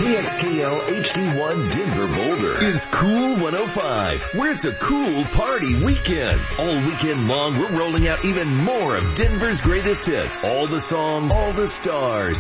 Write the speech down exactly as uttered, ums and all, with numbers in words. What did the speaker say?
K X K L H D one Denver Boulder is Cool one oh five, where it's a cool party weekend. All weekend long, we're rolling out even more of Denver's greatest hits. All the songs, all the stars.